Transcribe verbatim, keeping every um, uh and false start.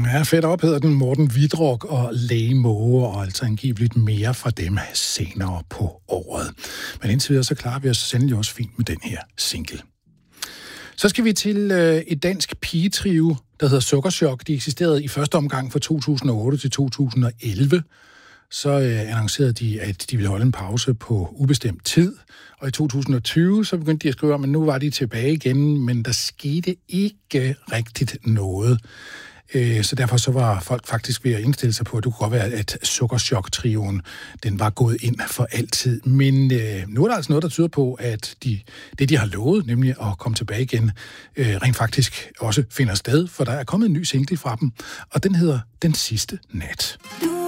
Ja, fedt op hedder den Morten Vidrock og Lay Måge, og altså angiveligt mere fra dem senere på året. Men indtil videre, så klarer vi os sandelig også fint med den her single. Så skal vi til øh, et dansk pigetrio, der hedder Sukkerchok. De eksisterede i første omgang fra to tusind og otte til to tusind og elleve. Så øh, annoncerede de, at de ville holde en pause på ubestemt tid. Og i to tusind og tyve, så begyndte de at skrive om, at nu var de tilbage igen, men der skete ikke rigtigt noget. Øh, så derfor så var folk faktisk ved at indstille sig på, at det kunne godt være, at Sukkerchok-trioen, den var gået ind for altid. Men øh, nu er der altså noget, der tyder på, at de, det, de har lovet, nemlig at komme tilbage igen, øh, rent faktisk også finder sted, for der er kommet en ny single fra dem, og den hedder Den Sidste Nat.